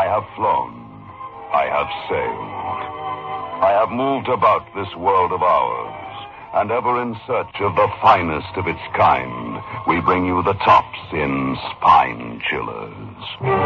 I have flown. I have sailed. I have moved about this world of ours, and ever in search of the finest of its kind, we bring you the tops in Spine Chillers.